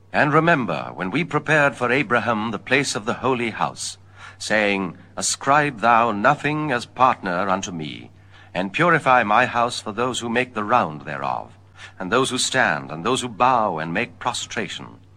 And remember, when we prepared for Abraham the place of the holy house, saying, Ascribe thou nothing as partner unto me, and purify my house for those who make the round thereof, and those who stand, and those who bow and make prostration.